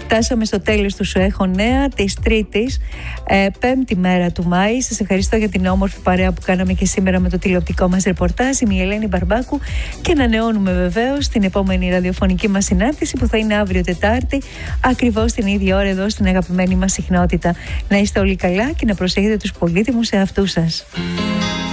Φτάσαμε στο τέλος του Σου Έχω Νέα της Τρίτης, 5η μέρα του Μάη. Σας ευχαριστώ για την όμορφη παρέα που κάναμε και σήμερα με το τηλεοπτικό μας ρεπορτάζ. Είμαι η Ελένη Μπαρμπάκου και ανανεώνουμε βεβαίως την επόμενη ραδιοφωνική μας συνάντηση που θα είναι αύριο Τετάρτη, ακριβώς την ίδια ώρα εδώ στην αγαπημένη μας συχνότητα. Να είστε όλοι καλά και να προσέχετε τους πολύτιμους εαυτούς σας.